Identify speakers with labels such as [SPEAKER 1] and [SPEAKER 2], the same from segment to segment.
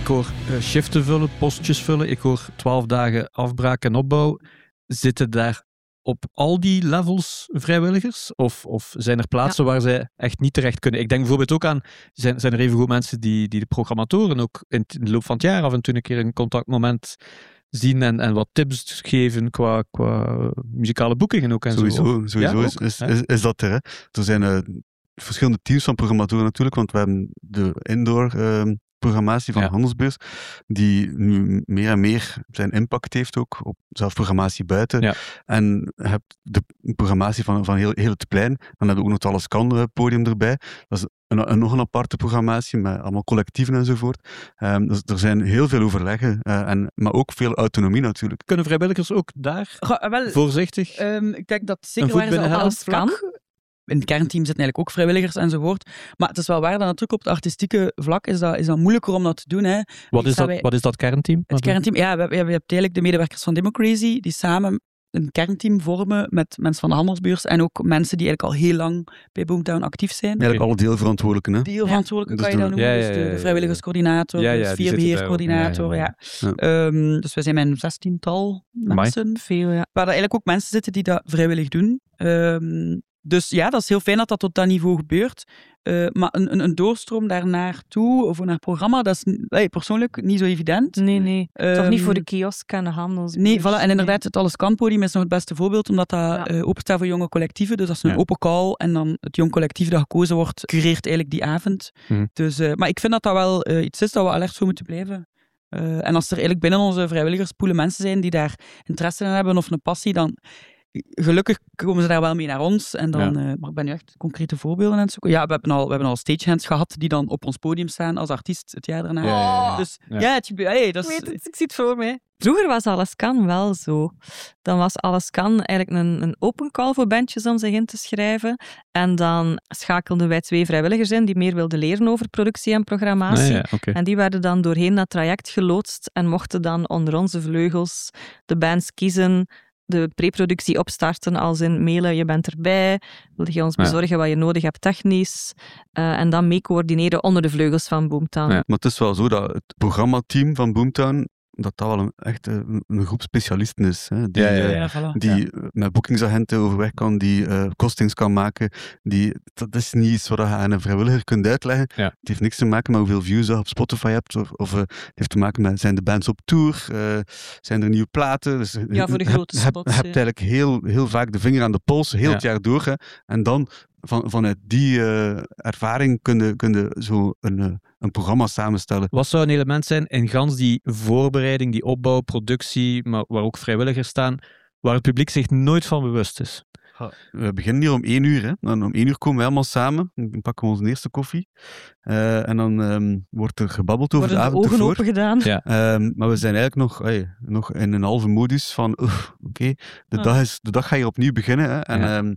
[SPEAKER 1] Ik hoor shiften vullen, postjes vullen. Ik hoor 12 dagen afbraak en opbouw. Zitten daar op al die levels vrijwilligers? Of zijn er plaatsen waar zij echt niet terecht kunnen? Ik denk bijvoorbeeld ook aan, zijn er evengoed mensen die de programmatoren ook in de loop van het jaar af en toe een keer een contactmoment zien en wat tips geven qua muzikale boekingen ook en
[SPEAKER 2] Sowieso is dat er. Hè. Er zijn verschillende teams van programmatoren natuurlijk, want we hebben de indoor programmatie van de Handelsbeurs, die nu meer en meer zijn impact heeft ook op zelfs programmatie buiten. Ja. En je hebt de programmatie van heel het plein. Dan hebben we ook nog het Alles Kan podium erbij. Dat is nog een aparte programmatie met allemaal collectieven enzovoort. Dus er zijn heel veel overleggen, maar ook veel autonomie natuurlijk.
[SPEAKER 1] Kunnen vrijwilligers ook daar voorzichtig?
[SPEAKER 3] Ik denk dat zeker waar is dat alles kan. In het kernteam zitten eigenlijk ook vrijwilligers enzovoort. Maar het is wel waar dat natuurlijk op het artistieke vlak is dat moeilijker om dat te doen. Hè.
[SPEAKER 1] Wat is dat kernteam?
[SPEAKER 3] Het kernteam, ja, we hebben eigenlijk de medewerkers van Democrazy die samen een kernteam vormen met mensen van de Handelsbeurs en ook mensen die eigenlijk al heel lang bij Boomtown actief zijn.
[SPEAKER 2] Eigenlijk alle deelverantwoordelijken. Hè?
[SPEAKER 3] Deelverantwoordelijken kan je dat noemen. Dus de vrijwilligerscoördinator, de sfeerbeheercoördinator. Dus we zijn met een 16-tal mensen. Veel, waar er eigenlijk ook mensen zitten die dat vrijwillig doen. Dus ja, dat is heel fijn dat dat tot dat niveau gebeurt. Maar een doorstroom daarnaartoe, of naar het programma, dat is persoonlijk niet zo evident.
[SPEAKER 4] Nee. Toch niet voor de kiosk en de handels.
[SPEAKER 3] Nee, voilà. En inderdaad, het Alles Kan podium is nog het beste voorbeeld, omdat dat openstaat voor jonge collectieven. Dus dat is een open call en dan het jong collectief dat gekozen wordt, cureert eigenlijk die avond. Dus, maar ik vind dat dat wel iets is dat we alert voor moeten blijven. En als er eigenlijk binnen onze vrijwilligerspoelen mensen zijn die daar interesse in hebben of een passie, dan gelukkig komen ze daar wel mee naar ons. En dan, maar ik ben nu echt concrete voorbeelden aan het zoeken. Ja, we hebben al stagehands gehad die dan op ons podium staan als artiest het jaar daarna.
[SPEAKER 4] Ja.
[SPEAKER 3] Dus het gebeurt.
[SPEAKER 4] Ik weet het, ik zie het voor mij. Vroeger was Alles Kan wel zo. Dan was Alles Kan eigenlijk een open call voor bandjes om zich in te schrijven. En dan schakelden wij 2 vrijwilligers in die meer wilden leren over productie en programmatie. En die werden dan doorheen dat traject geloodst en mochten dan onder onze vleugels de bands kiezen, de preproductie opstarten, als in mailen, je bent erbij, wil je ons bezorgen wat je nodig hebt technisch, en dan mee coördineren onder de vleugels van Boomtown.
[SPEAKER 2] Ja, maar het is wel zo dat het programmateam van Boomtown, dat wel echt een groep specialisten is. Hè, die met boekingsagenten overweg kan, die costings kan maken. Dat is niet iets wat je aan een vrijwilliger kunt uitleggen. Ja. Het heeft niks te maken met hoeveel views je op Spotify hebt, of het heeft te maken met, zijn de bands op tour, zijn er nieuwe platen. Dus
[SPEAKER 3] voor de grote spots.
[SPEAKER 2] Je hebt eigenlijk heel vaak de vinger aan de pols, heel het jaar door. Hè, en dan vanuit die ervaring kun je zo een programma samenstellen.
[SPEAKER 1] Wat zou een element zijn in gans die voorbereiding, die opbouw, productie, maar waar ook vrijwilligers staan, waar het publiek zich nooit van bewust is?
[SPEAKER 2] We beginnen hier om 1 uur. Hè. Dan om 1 uur komen we allemaal samen. Dan pakken we onze eerste koffie. En dan wordt er gebabbeld over de avond ervoor.
[SPEAKER 4] Ogen open gedaan.
[SPEAKER 2] Ja. Maar we zijn eigenlijk nog in een halve modus van de dag ga je opnieuw beginnen. Hè.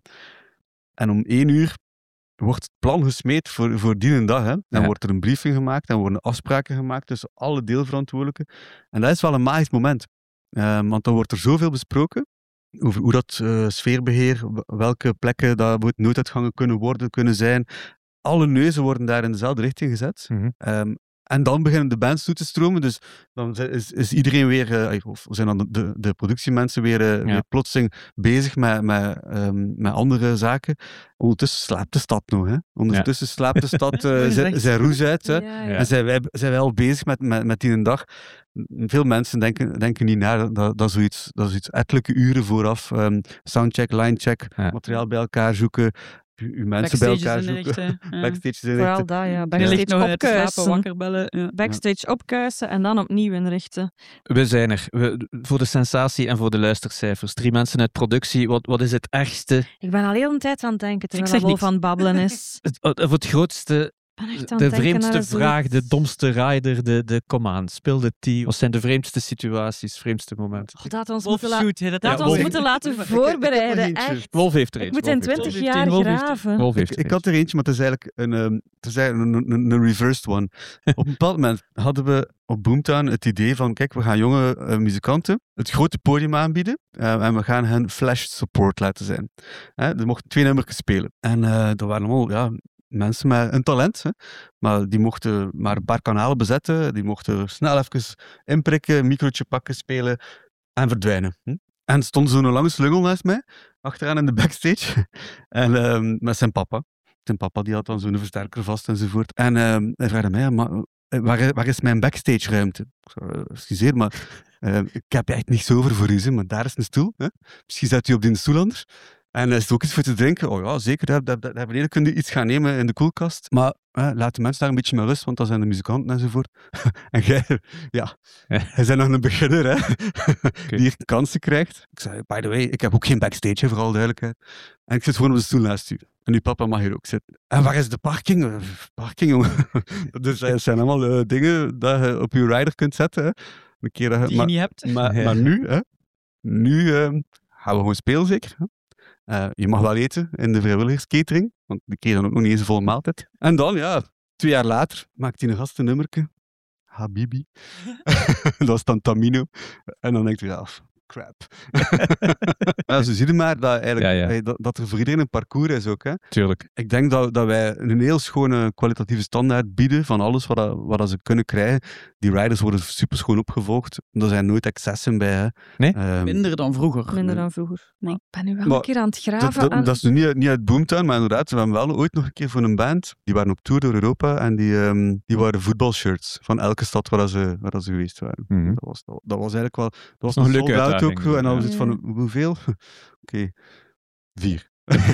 [SPEAKER 2] En om 1 uur wordt het plan gesmeed voor die dag. Hè. Dan wordt er een briefing gemaakt, dan worden afspraken gemaakt tussen alle deelverantwoordelijken. En dat is wel een magisch moment. Want dan wordt er zoveel besproken over hoe dat sfeerbeheer, welke plekken dat nooduitgangen kunnen zijn. Alle neuzen worden daar in dezelfde richting gezet. En dan beginnen de bands toe te stromen, dus dan is iedereen weer, of zijn dan de productiemensen weer plotseling bezig met andere zaken. Ondertussen slaapt de stad nog. Hè? Ondertussen slaapt de stad zijn roes uit. Hè? En zijn wij al bezig met die dag. Veel mensen denken niet na dat zoiets ettelijke uren vooraf. Soundcheck, linecheck, materiaal bij elkaar zoeken. Uw mensen bij elkaar zoeken. Backstages inrichten.
[SPEAKER 4] Vooral dat, ja. Backstage opkuisen. Wakker bellen. Backstage opkuisen en dan opnieuw inrichten.
[SPEAKER 1] We zijn er. Voor de sensatie en voor de luistercijfers. 3 mensen uit productie. Wat is het ergste?
[SPEAKER 4] Ik ben al heel een tijd aan het denken, terwijl het van babbelen is.
[SPEAKER 1] Voor het grootste... De vreemdste vraag, de domste rider, de kom aan, speel de tee. Wat zijn de vreemdste situaties, vreemdste momenten?
[SPEAKER 4] Dat ons moeten laten voorbereiden, echt.
[SPEAKER 1] Wolf heeft er
[SPEAKER 4] een. Ik moet in 20 jaar graven.
[SPEAKER 2] Ik had er eentje, maar het is eigenlijk een reversed one. Op een bepaald moment hadden we op Boomtown het idee van, kijk, we gaan jonge muzikanten het grote podium aanbieden en we gaan hen flash support laten zijn. Er mochten 2 nummers spelen. En dat waren allemaal, mensen met een talent. Hè. Maar die mochten maar een paar kanalen bezetten. Die mochten snel even inprikken, een microotje pakken, spelen en verdwijnen. En stond zo'n lange slungel naast mij, achteraan in de backstage. En met zijn papa. Zijn papa die had dan zo'n versterker vast enzovoort. En hij vraagde mij, maar waar is mijn backstage ruimte? Ik zei, excuseer, maar ik heb echt niks over voor u, maar daar is een stoel. Hè? Misschien zet u op die stoel anders. En is er ook iets voor te drinken? Oh ja, zeker. Daar beneden kun je iets gaan nemen in de koelkast. Maar laat de mensen daar een beetje met rust, want dat zijn de muzikanten enzovoort. En jij bent nog een beginner, hè? Die hier kansen krijgt. Ik zei, by the way, ik heb ook geen backstage, voor alle duidelijkheid. En ik zit gewoon op de stoel naast u. En uw papa mag hier ook zitten. En waar is de parking? Parking, jongen. Dus het zijn allemaal dingen dat je op je rider kunt zetten. Hè? Een keer dat
[SPEAKER 3] die je niet hebt.
[SPEAKER 2] Maar nu, hè? Nu gaan we gewoon spelen, zeker. Hè? Je mag wel eten in de vrijwilligerscatering, want die kreeg dan ook nog niet eens een volle maaltijd. En dan, 2 jaar later, maakt hij een gastennummerke. Habibi. Dat was dan Tamino. En dan denkt hij, crap. Zo zie je maar dat, dat er voor iedereen een parcours is ook. Hè.
[SPEAKER 1] Tuurlijk.
[SPEAKER 2] Ik denk dat wij een heel schone kwalitatieve standaard bieden van alles wat ze kunnen krijgen. Die riders worden super schoon opgevolgd. Er zijn nooit excessen bij. Hè.
[SPEAKER 1] Nee?
[SPEAKER 3] Minder dan vroeger.
[SPEAKER 4] Minder dan vroeger. Nee. Ik ben nu wel een keer aan het graven.
[SPEAKER 2] Dat is nu niet uit Boomtown, maar inderdaad, we hebben wel ooit nog een keer voor een band. Die waren op tour door Europa en die waren voetbalshirts van elke stad waar ze geweest waren.
[SPEAKER 1] Mm-hmm.
[SPEAKER 2] Dat was eigenlijk wel... Dat was
[SPEAKER 1] nog een leuke
[SPEAKER 2] sold out
[SPEAKER 1] uitdaging.
[SPEAKER 2] ook. En dan was het van, hoeveel? Oké, 4.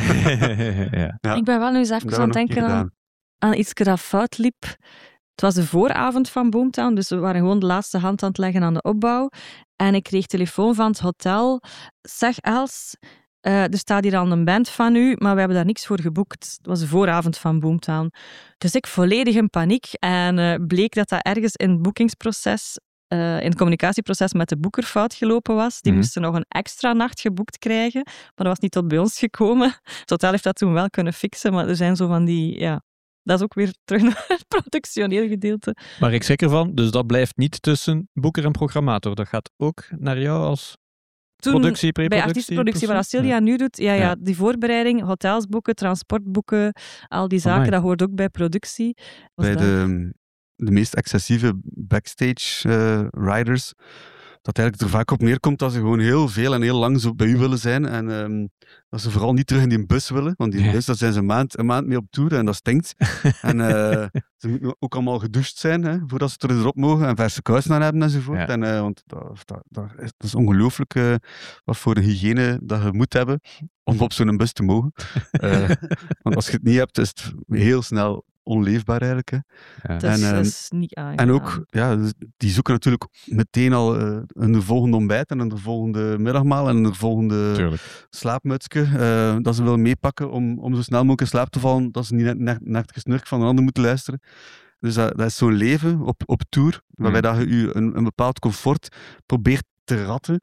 [SPEAKER 1] Ja.
[SPEAKER 4] Ik ben wel nu eens even aan het denken aan iets dat fout liep. Het was de vooravond van Boomtown, dus we waren gewoon de laatste hand aan het leggen aan de opbouw. En ik kreeg telefoon van het hotel. Zeg Els, er staat hier al een band van u, maar we hebben daar niks voor geboekt. Het was de vooravond van Boomtown. Dus ik volledig in paniek. En bleek dat ergens in het boekingsproces, in het communicatieproces met de boeker fout gelopen was. Die moesten nog een extra nacht geboekt krijgen, maar dat was niet tot bij ons gekomen. Het hotel heeft dat toen wel kunnen fixen, maar er zijn zo van die... Dat is ook weer terug naar het productioneel gedeelte.
[SPEAKER 1] Maar ik zeker van, dus dat blijft niet tussen boeker en programmator. Dat gaat ook naar jou als productie, pre-productie?
[SPEAKER 4] Bij artiestenproductie, wat Celia nu doet, die voorbereiding, hotels boeken, transport boeken, al die zaken, dat hoort ook bij productie.
[SPEAKER 2] Bij de meest excessieve backstage riders, dat eigenlijk er vaak op neerkomt dat ze gewoon heel veel en heel lang zo bij u willen zijn en dat ze vooral niet terug in die bus willen, want die bus, daar zijn ze een maand mee op tour en dat stinkt. En ze moeten ook allemaal gedoucht zijn, hè, voordat ze erop mogen en verse kousen aan hebben enzovoort. Ja. En, want dat is ongelooflijk wat voor een hygiëne dat je moet hebben om op zo'n bus te mogen. Want als je het niet hebt, is het heel snel onleefbaar eigenlijk. Hè.
[SPEAKER 4] Ja. Dat is niet aangenaam.
[SPEAKER 2] En ook, die zoeken natuurlijk meteen al een volgende ontbijt en een volgende middagmaal en een volgende slaapmutsje dat ze willen meepakken om zo snel mogelijk in slaap te vallen, dat ze niet naar het gesnurk van een ander moeten luisteren. Dus dat is zo'n leven op tour, waarbij dat je een bepaald comfort probeert te ratten.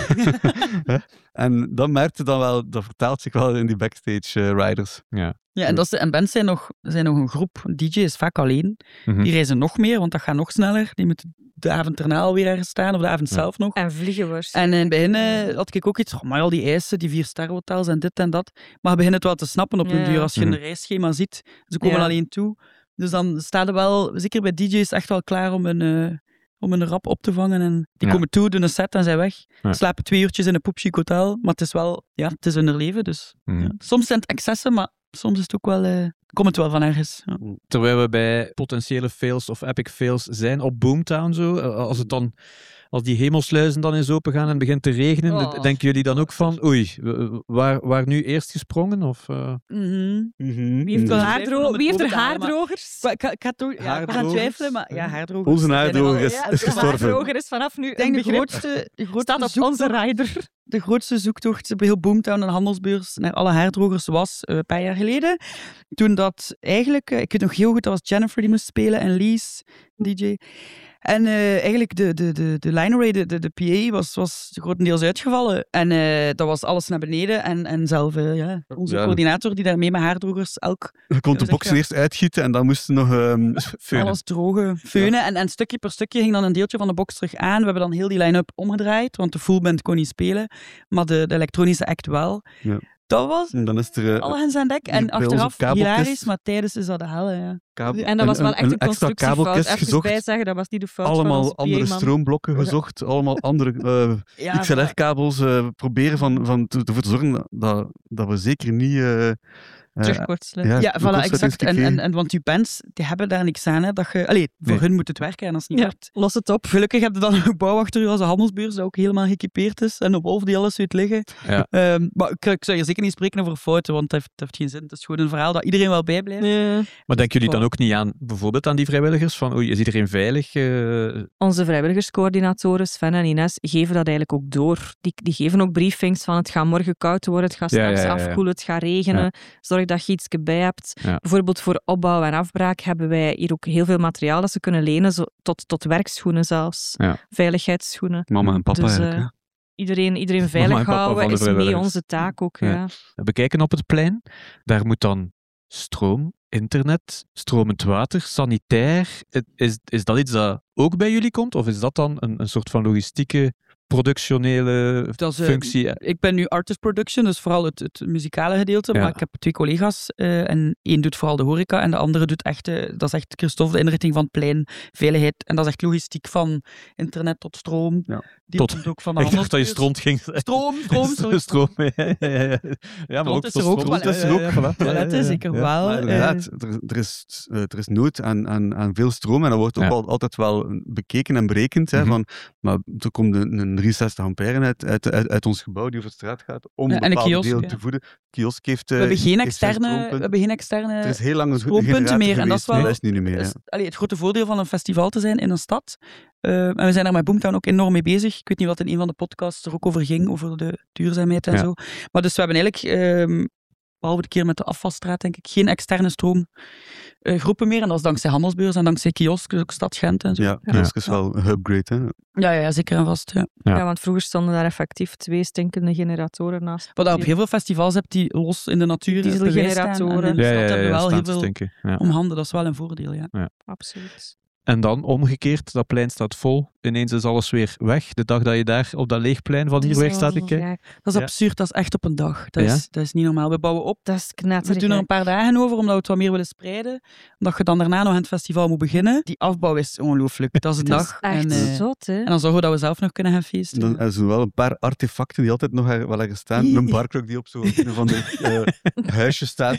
[SPEAKER 2] En dat merkte dan wel, dat vertaalt zich wel in die backstage riders.
[SPEAKER 3] Ja, en bands zijn nog een groep. DJ is vaak alleen. Die reizen nog meer, want dat gaat nog sneller. Die moeten de avond erna alweer ergens staan, of de avond zelf nog.
[SPEAKER 4] En vliegen waarschijnlijk.
[SPEAKER 3] En in het begin had ik ook iets, maar al die eisen, die 4-ster-hotels en dit en dat. Maar je begint het wel te snappen op een duur. Als je een reisschema ziet, ze komen alleen toe. Dus dan staat er wel, zeker bij DJ's, echt wel klaar om een rap op te vangen. En die komen toe, doen een set en zijn weg. Slapen 2 uurtjes in een poepchic hotel. Maar het is wel, het is hun leven. Dus. Soms zijn het excessen, maar soms is het ook wel... komt het wel van ergens. Ja.
[SPEAKER 1] Terwijl we bij potentiële fails of epic fails zijn op Boomtown zo, als die hemelsluizen dan eens open gaan en het begint te regenen, denken jullie dan ook van, oei, waar nu eerst gesprongen? Of,
[SPEAKER 4] Wie heeft er haardrogers?
[SPEAKER 3] Ik ga gaan twijfelen, maar haardrogers.
[SPEAKER 2] Onze haardroger is gestorven.
[SPEAKER 4] Haardroger is vanaf nu
[SPEAKER 3] de grootste
[SPEAKER 4] staat op onze rider.
[SPEAKER 3] De grootste zoektocht bij heel Boomtown, een handelsbeurs, naar alle haardrogers was een paar jaar geleden. Toen dat eigenlijk, ik weet nog heel goed, dat was Jennifer die moest spelen en Lies, DJ. En eigenlijk de line array, de PA, was grotendeels uitgevallen. En dat was alles naar beneden. En zelf onze coördinator die daarmee met haardrogers
[SPEAKER 2] Je kon de boxen eerst uitgieten en dan moesten nog feunen.
[SPEAKER 3] Alles drogen, feunen. En stukje per stukje ging dan een deeltje van de box terug aan. We hebben dan heel die line-up omgedraaid, want de full band kon niet spelen. Maar de elektronische act wel. Ja. Dat was
[SPEAKER 2] En dan is er
[SPEAKER 3] alle hens aan dek. En
[SPEAKER 2] bij ons
[SPEAKER 3] achteraf
[SPEAKER 2] op kabeltjes.
[SPEAKER 3] hilarisch, maar tijdens is dat de helle, ja.
[SPEAKER 4] En dat was wel echt een
[SPEAKER 2] extra
[SPEAKER 4] constructiefout.
[SPEAKER 2] kabeltjes
[SPEAKER 4] Even
[SPEAKER 2] gezocht.
[SPEAKER 4] bijzeggen, dat was niet de fout van
[SPEAKER 2] Allemaal
[SPEAKER 4] onze
[SPEAKER 2] andere
[SPEAKER 4] PA-man.
[SPEAKER 2] stroomblokken gezocht, allemaal andere
[SPEAKER 3] Ja,
[SPEAKER 2] XLR-kabels proberen ervoor te zorgen dat we zeker niet...
[SPEAKER 4] Terugkortselen.
[SPEAKER 2] ja,
[SPEAKER 3] Ja,
[SPEAKER 2] de
[SPEAKER 3] voilà,
[SPEAKER 2] kost
[SPEAKER 3] exact.
[SPEAKER 2] heeft gekregen.
[SPEAKER 3] En want die bands, die hebben daar niks aan. Hè, dat je, voor
[SPEAKER 1] Nee.
[SPEAKER 3] hun moet het werken en als het niet
[SPEAKER 4] Ja,
[SPEAKER 3] werkt...
[SPEAKER 4] los het op.
[SPEAKER 3] Gelukkig heb je dan een gebouw achter je als een handelsbeurs dat ook helemaal geëquipeerd is. En een wolf die alles weet liggen.
[SPEAKER 1] Ja.
[SPEAKER 3] Maar ik zou hier zeker niet spreken over fouten, want het heeft geen zin. Het is gewoon een verhaal dat iedereen wel bijblijft.
[SPEAKER 4] Ja.
[SPEAKER 1] Maar denken jullie dan
[SPEAKER 3] Voilà.
[SPEAKER 1] ook niet aan, bijvoorbeeld aan die vrijwilligers? Van, oei, is iedereen veilig?
[SPEAKER 4] Onze vrijwilligerscoördinatoren, Sven en Ines, geven dat eigenlijk ook door. Die geven ook briefings van het gaat morgen koud worden, het gaat
[SPEAKER 1] Ja,
[SPEAKER 4] straks
[SPEAKER 1] ja, ja, ja.
[SPEAKER 4] afkoelen, het gaat regenen.
[SPEAKER 1] Ja.
[SPEAKER 4] Zorg dat je iets bij hebt.
[SPEAKER 1] Ja.
[SPEAKER 4] Bijvoorbeeld voor opbouw en afbraak hebben wij hier ook heel veel materiaal dat ze kunnen lenen, tot werkschoenen zelfs.
[SPEAKER 1] Ja.
[SPEAKER 4] Veiligheidsschoenen.
[SPEAKER 2] Mama en papa
[SPEAKER 4] Dus,
[SPEAKER 2] eigenlijk. Hè.
[SPEAKER 4] Iedereen
[SPEAKER 1] Mama
[SPEAKER 4] veilig
[SPEAKER 1] en papa
[SPEAKER 4] houden
[SPEAKER 1] van de
[SPEAKER 4] is mee
[SPEAKER 1] vrijwilligers.
[SPEAKER 4] onze taak ook.
[SPEAKER 1] Ja.
[SPEAKER 4] Ja.
[SPEAKER 1] We kijken op het plein. Daar moet dan stroom, internet, stromend water, sanitair. Is dat iets dat ook bij jullie komt? Of is dat dan een soort van logistieke, productionele
[SPEAKER 3] Dat is,
[SPEAKER 1] functie?
[SPEAKER 3] Ik ben nu artist production, dus vooral het muzikale gedeelte.
[SPEAKER 1] Ja.
[SPEAKER 3] Maar ik heb 2 collega's. En één doet vooral de horeca en de andere doet echt, dat is echt Christophe, de inrichting van het plein, veiligheid. En dat is echt logistiek van internet tot stroom.
[SPEAKER 2] Ja.
[SPEAKER 3] Die
[SPEAKER 1] Tot-
[SPEAKER 3] komt ook van de
[SPEAKER 1] Ik dacht dat je
[SPEAKER 3] handelsbeurs.
[SPEAKER 1] stront ging.
[SPEAKER 3] Stroom.
[SPEAKER 1] Stroom. Ja, maar ook
[SPEAKER 3] Stront is er ook,
[SPEAKER 1] stroom.
[SPEAKER 3] voilà.
[SPEAKER 2] is er ook.
[SPEAKER 3] Toiletten zeker wel.
[SPEAKER 2] Maar inderdaad, er is nood aan veel stroom en dat wordt ook
[SPEAKER 1] Ja.
[SPEAKER 2] altijd wel bekeken en berekend. Hè,
[SPEAKER 1] Mhm.
[SPEAKER 2] van, maar er komt een 63 ampère uit ons gebouw die over de straat gaat om
[SPEAKER 3] Ja, en een
[SPEAKER 2] bepaalde
[SPEAKER 3] kiosk,
[SPEAKER 2] delen
[SPEAKER 3] ja.
[SPEAKER 2] te voeden. Kiosk heeft,
[SPEAKER 3] We hebben geen
[SPEAKER 2] heeft zijn
[SPEAKER 3] externe
[SPEAKER 2] Er is heel lang een
[SPEAKER 3] stroompunten
[SPEAKER 2] generator
[SPEAKER 3] meer, en dat is
[SPEAKER 2] geweest,
[SPEAKER 3] wel-
[SPEAKER 2] maar dat is nu niet meer.
[SPEAKER 3] is,
[SPEAKER 2] Hè.
[SPEAKER 3] het grote voordeel van een festival te zijn in een stad. En we zijn daar met Boomtown ook enorm mee bezig. Ik weet niet wat in een van de podcasts er ook over ging, over de duurzaamheid en
[SPEAKER 1] Ja.
[SPEAKER 3] zo. Maar dus we hebben eigenlijk, behalve de keer met de afvalstraat, denk ik, geen externe stroomgroepen meer. En dat is dankzij handelsbeurs en dankzij kiosken, ook Stad Gent en zo.
[SPEAKER 2] Ja, kiosk is wel een upgrade. Hè.
[SPEAKER 3] Ja, zeker en vast. Ja.
[SPEAKER 1] Ja.
[SPEAKER 4] Ja, want vroeger stonden daar effectief 2 stinkende generatoren naast.
[SPEAKER 3] Wat je op heel veel festivals hebt die los in de natuur
[SPEAKER 4] Dieselgeneratoren.
[SPEAKER 3] bewijs staan. En in de
[SPEAKER 1] Ja,
[SPEAKER 3] stad
[SPEAKER 1] ja,
[SPEAKER 3] hebben we wel
[SPEAKER 1] staan
[SPEAKER 3] heel
[SPEAKER 1] te
[SPEAKER 3] veel
[SPEAKER 1] stinken. Ja.
[SPEAKER 3] om handen. Dat is wel een voordeel, ja.
[SPEAKER 4] Absoluut.
[SPEAKER 1] En dan omgekeerd, dat plein staat vol. Ineens is alles weer weg. De dag dat je daar op dat leeg plein van hier weg staat te kijken.
[SPEAKER 4] Ja,
[SPEAKER 3] Dat is
[SPEAKER 1] Ja.
[SPEAKER 3] absurd, dat is echt op een dag. Dat,
[SPEAKER 1] Ja?
[SPEAKER 3] dat is niet normaal. We bouwen op.
[SPEAKER 4] dat is
[SPEAKER 3] We doen er
[SPEAKER 4] knettergek.
[SPEAKER 3] een paar dagen over, omdat we het wat meer willen spreiden. Omdat je dan daarna nog aan het festival moet beginnen. Die afbouw is ongelooflijk. Dat is een
[SPEAKER 4] Dat is
[SPEAKER 3] dag.
[SPEAKER 4] echt
[SPEAKER 3] en
[SPEAKER 4] zot, hè?
[SPEAKER 3] dan zorgen we dat we zelf nog kunnen gaan feesten.
[SPEAKER 2] Dan zijn er wel een paar artefacten die altijd nog wel ergens staan. Een barkruk die op zo'n van de huisje staat.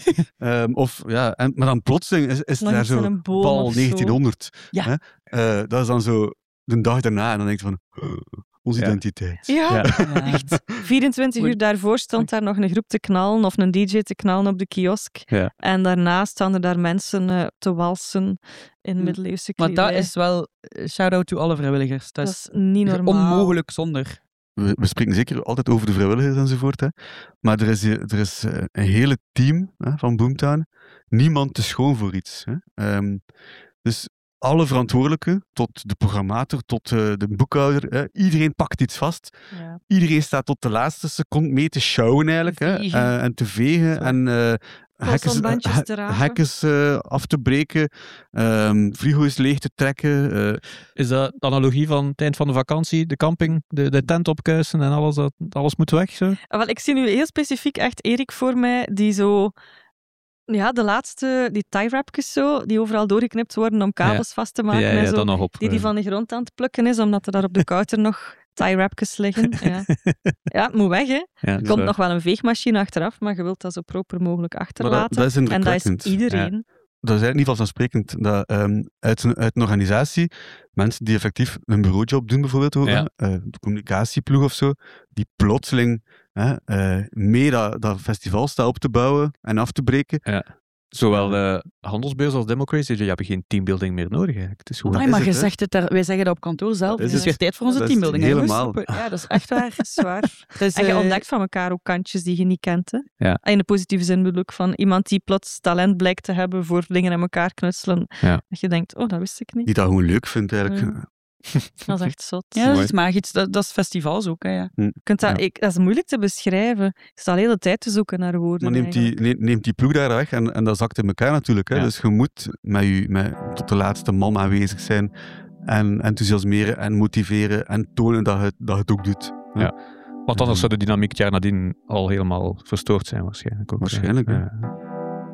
[SPEAKER 2] Maar dan plotseling is
[SPEAKER 4] Nog
[SPEAKER 2] daar
[SPEAKER 4] iets van
[SPEAKER 2] zo
[SPEAKER 4] een boom
[SPEAKER 2] bal
[SPEAKER 4] of zo.
[SPEAKER 2] 1900.
[SPEAKER 3] Ja.
[SPEAKER 2] Hè? Dat is dan zo de dag daarna en dan denk je van onze
[SPEAKER 1] Ja.
[SPEAKER 2] identiteit.
[SPEAKER 4] Ja,
[SPEAKER 1] Ja.
[SPEAKER 3] Ja.
[SPEAKER 4] echt. 24 uur daarvoor stond daar nog een groep te knallen of een DJ te knallen op de kiosk.
[SPEAKER 1] Ja.
[SPEAKER 4] En daarna staan er daar mensen te walsen in middeleeuwse
[SPEAKER 3] Maar
[SPEAKER 4] kledij.
[SPEAKER 3] dat is wel... Shout-out to alle vrijwilligers. Dat,
[SPEAKER 4] Dat is niet normaal.
[SPEAKER 3] onmogelijk zonder.
[SPEAKER 2] We spreken zeker altijd over de vrijwilligers enzovoort. Hè. Maar er is een hele team van Boomtown. Niemand te schoon voor iets. Hè. Dus alle verantwoordelijken, tot de programmator, tot de boekhouder, iedereen pakt iets vast.
[SPEAKER 4] Ja.
[SPEAKER 2] Iedereen staat tot de laatste seconde mee te sjouwen eigenlijk. Hè.
[SPEAKER 3] Vegen.
[SPEAKER 2] En te vegen. En
[SPEAKER 4] Consonbandjes te rapen.
[SPEAKER 2] hekkens af te breken. Frigo's leeg te trekken.
[SPEAKER 1] Is dat de analogie van het eind van de vakantie? De camping, de tent opkuisen en alles moet weg? Zo?
[SPEAKER 4] Wel, ik zie nu heel specifiek echt Erik voor mij, die zo... Ja, de laatste, die tie-wrapjes zo, die overal doorgeknipt worden om kabels vast te maken en
[SPEAKER 1] Ja,
[SPEAKER 4] zo.
[SPEAKER 1] dan nog op.
[SPEAKER 4] Die van de grond aan het plukken is, omdat er daar op de kouter nog tie-wrapjes liggen. Ja. Ja, het moet weg, hè.
[SPEAKER 1] Ja,
[SPEAKER 4] Er komt nog wel een veegmachine achteraf, maar je wilt dat zo proper mogelijk achterlaten.
[SPEAKER 2] dat is
[SPEAKER 4] en dat is
[SPEAKER 2] indrukwekkend.
[SPEAKER 4] iedereen.
[SPEAKER 2] Dat is eigenlijk niet vanzelfsprekend dat uit een organisatie mensen die effectief een bureaujob doen bijvoorbeeld ook,
[SPEAKER 1] Ja.
[SPEAKER 2] de communicatieploeg of zo, die plotseling mee dat festival staan op te bouwen en af te breken.
[SPEAKER 1] Zowel handelsbeurs als Democracy, die hebben geen teambuilding meer nodig eigenlijk. Het is gewoon...
[SPEAKER 2] Dat
[SPEAKER 3] Amai,
[SPEAKER 2] is
[SPEAKER 3] maar
[SPEAKER 2] het,
[SPEAKER 3] je
[SPEAKER 2] hè.
[SPEAKER 3] zegt het daar, wij zeggen dat op kantoor zelf.
[SPEAKER 2] Dat is
[SPEAKER 3] Het is
[SPEAKER 2] het.
[SPEAKER 3] weer tijd voor onze
[SPEAKER 2] Dat is
[SPEAKER 3] teambuilding. hè, jongens.
[SPEAKER 2] helemaal.
[SPEAKER 3] Ja, dat is echt waar.
[SPEAKER 4] Dat is waar.
[SPEAKER 3] Het is,
[SPEAKER 4] En je
[SPEAKER 3] eh,
[SPEAKER 4] ontdekt van elkaar ook kantjes die je niet kent. Hè?
[SPEAKER 1] Ja.
[SPEAKER 4] In de positieve zin bedoel ik van iemand die plots talent blijkt te hebben voor dingen aan elkaar knutselen.
[SPEAKER 1] Ja.
[SPEAKER 4] Dat je denkt, oh, dat wist ik niet.
[SPEAKER 2] Die dat gewoon leuk vindt eigenlijk.
[SPEAKER 4] Ja. Dat is echt zot.
[SPEAKER 3] Ja, dat
[SPEAKER 1] Mooi.
[SPEAKER 3] is magisch. Dat is festivals ook, hè, ja.
[SPEAKER 4] Je kunt dat,
[SPEAKER 1] Ja.
[SPEAKER 4] dat is moeilijk te beschrijven. Ik sta de hele tijd te zoeken naar woorden.
[SPEAKER 2] Maar neemt die ploeg daar weg en dat zakt in elkaar natuurlijk. Hè.
[SPEAKER 1] Ja.
[SPEAKER 2] Dus je moet tot de laatste man aanwezig zijn en enthousiasmeren en motiveren en tonen dat je het ook doet. Hè.
[SPEAKER 1] Ja. Want anders zou de dynamiek het jaar nadien al helemaal verstoord zijn waarschijnlijk. Ook,
[SPEAKER 2] Waarschijnlijk, hè.